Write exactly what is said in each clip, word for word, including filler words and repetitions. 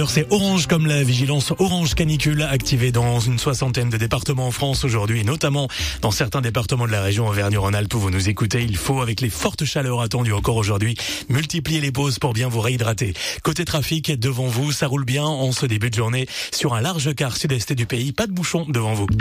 l'heure, c'est orange comme la vigilance orange canicule activée dans une soixantaine de départements en France aujourd'hui, et notamment dans certains départements de la région Auvergne-Rhône-Alpes où vous nous écoutez. Il faut, avec les fortes chaleurs attendues encore aujourd'hui, multiplier les pauses pour bien vous réhydrater. Côté trafic, devant vous, ça roule bien en ce début de journée sur un large quart sud-est du pays. Pas de bouchons devant vous.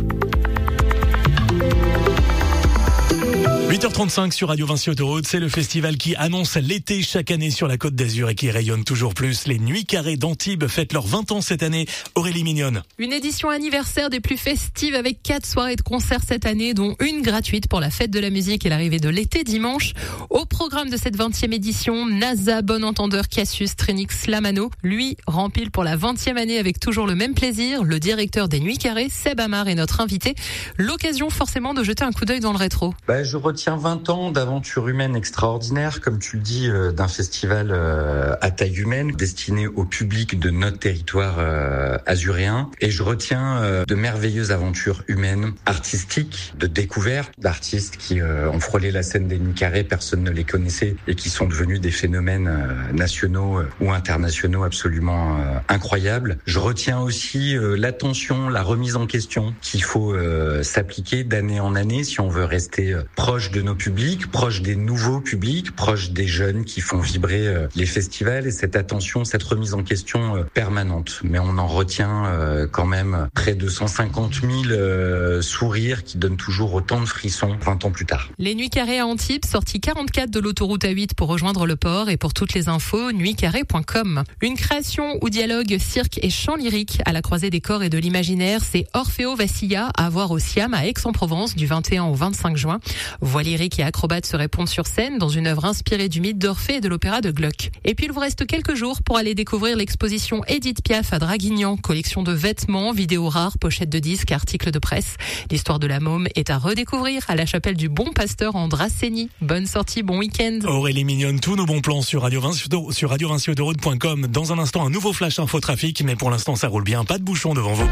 huit heures trente-cinq sur Radio Vinci Autoroute, c'est le festival qui annonce l'été chaque année sur la Côte d'Azur et qui rayonne toujours plus. Les Nuits Carrées d'Antibes fêtent leurs vingt ans cette année. Aurélie Mignonne. Une édition anniversaire des plus festives avec quatre soirées de concerts cette année, dont une gratuite pour la fête de la musique et l'arrivée de l'été dimanche. Au programme de cette vingtième édition, NASA, Bon Entendeur, Cassius, Trinix, Lamano. Lui rempile pour la vingtième année avec toujours le même plaisir. Le directeur des Nuits Carrées, Seb Amar, est notre invité. L'occasion forcément de jeter un coup d'œil dans le rétro. Bah, je retiens vingt ans d'aventure humaine extraordinaire, comme tu le dis, euh, d'un festival euh, à taille humaine, destiné au public de notre territoire euh, azuréen. Et je retiens euh, de merveilleuses aventures humaines, artistiques, de découvertes d'artistes qui euh, ont frôlé la scène des Nuits Carrées, personne ne les connaissait, et qui sont devenus des phénomènes euh, nationaux euh, ou internationaux absolument euh, incroyables. Je retiens aussi euh, l'attention, la remise en question qu'il faut euh, s'appliquer d'année en année si on veut rester euh, proche de nos publics, proche des nouveaux publics, proche des jeunes qui font vibrer euh, les festivals, et cette attention, cette remise en question euh, permanente. Mais on en retient euh, quand même près de cent cinquante mille euh, sourires qui donnent toujours autant de frissons vingt ans plus tard. Les Nuits Carrées à Antibes, sortie quarante-quatre de l'autoroute A huit pour rejoindre le port, et pour toutes les infos, nuits carrées point com. Une création où dialogue cirque et chant lyrique à la croisée des corps et de l'imaginaire, c'est Orfeo Vacilla à voir au Siam à Aix-en-Provence du vingt et un au vingt-cinq juin. Voix lyrique et acrobates se répondent sur scène dans une œuvre inspirée du mythe d'Orphée et de l'opéra de Gluck. Et puis il vous reste quelques jours pour aller découvrir l'exposition Édith Piaf à Draguignan, collection de vêtements, vidéos rares, pochettes de disques, articles de presse. L'histoire de la môme est à redécouvrir à la chapelle du Bon Pasteur en Dracénie. Bonne sortie, bon week-end. Aurélie Mignonne, tous nos bons plans sur Radio Vinci, sur radio vinci autoroute point com. Dans un instant, un nouveau flash info trafic, mais pour l'instant ça roule bien, pas de bouchons devant vous.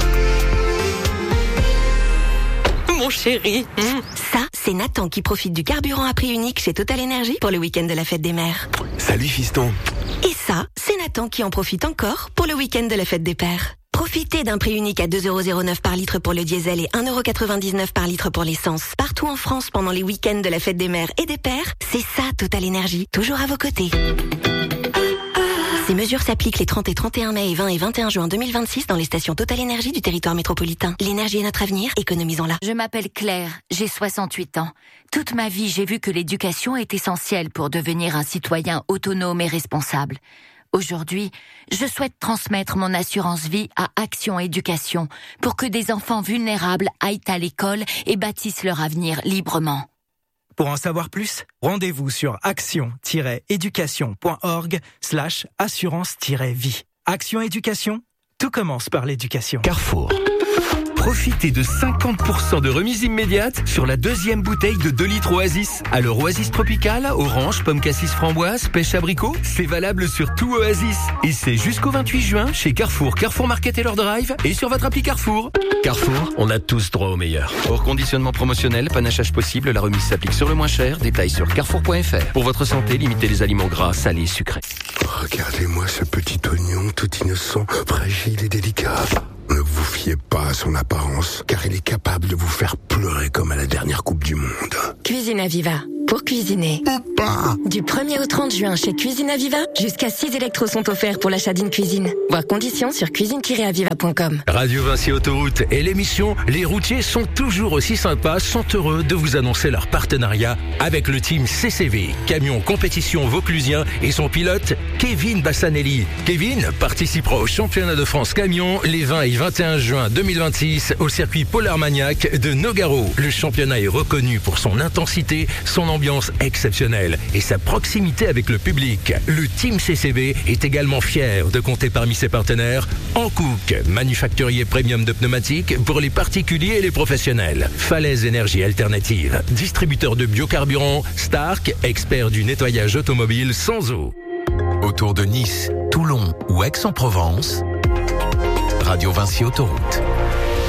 Mon chéri. Mmh. Ça, c'est Nathan qui profite du carburant à prix unique chez Total Energy pour le week-end de la fête des mères. Salut fiston. Et ça, c'est Nathan qui en profite encore pour le week-end de la fête des pères. Profitez d'un prix unique à deux euros zéro neuf par litre pour le diesel et un euro quatre-vingt-dix-neuf par litre pour l'essence. Partout en France pendant les week-ends de la fête des mères et des pères, c'est ça Total Energy, toujours à vos côtés. Ces mesures s'appliquent les trente et trente et un mai et vingt et vingt et un juin deux mille vingt-six dans les stations Total Energy du territoire métropolitain. L'énergie est notre avenir, économisons-la. Je m'appelle Claire, j'ai soixante-huit ans. Toute ma vie, j'ai vu que l'éducation est essentielle pour devenir un citoyen autonome et responsable. Aujourd'hui, je souhaite transmettre mon assurance vie à Action Éducation pour que des enfants vulnérables aillent à l'école et bâtissent leur avenir librement. Pour en savoir plus, rendez-vous sur action-éducation.org slash assurance-vie. Action Éducation, tout commence par l'éducation. Carrefour. Profitez de cinquante pour cent de remise immédiate sur la deuxième bouteille de deux litres Oasis. Alors Oasis Tropical, orange, pomme cassis framboise, pêche abricot, c'est valable sur tout Oasis. Et c'est jusqu'au vingt-huit juin chez Carrefour, Carrefour Market et leur Drive et sur votre appli Carrefour. Carrefour, on a tous droit au meilleur. Hors conditionnement promotionnel, panachage possible, la remise s'applique sur le moins cher. Détails sur carrefour point f r. Pour votre santé, limitez les aliments gras, salés, sucrés. Regardez-moi ce petit oignon tout innocent, fragile et délicat. Ne vous fiez pas à son apparence, car il est capable de vous faire pleurer comme à la dernière Coupe du Monde. Cuisine Aviva, pour cuisiner. Papa. Du premier au trente juin chez Cuisine Aviva, jusqu'à six électros sont offerts pour l'achat d'une cuisine. Voir conditions sur cuisine tiret aviva point com. Radio Vinci Autoroute et l'émission Les routiers sont toujours aussi sympas sont heureux de vous annoncer leur partenariat avec le team C C V, camion compétition vauclusien et son pilote Kevin Bassanelli. Kevin participera au championnat de France camion les vingt et vingt et un juin deux mille vingt-six au circuit Polar Maniac de Nogaro. Le championnat est reconnu pour son intensité, son ambiance exceptionnelle et sa proximité avec le public. Le team C C B est également fier de compter parmi ses partenaires Hankook, manufacturier premium de pneumatiques pour les particuliers et les professionnels. Falaise Énergie Alternative, distributeur de biocarburant. Stark, expert du nettoyage automobile sans eau. Autour de Nice, Toulon ou Aix-en-Provence, Radio Vinci Autoroute.